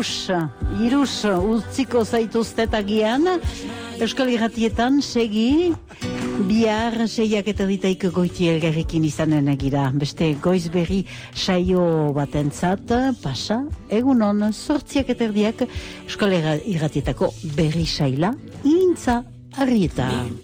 irus utziko zaituztetagian, Euskal Irratietan segi, bihar 6:30 goiti elgerrekin izanen egira. Beste goiz berri saio batentzat, pasa, egunon 8:30 Euskal Irratietako berri saila, intza arrieta.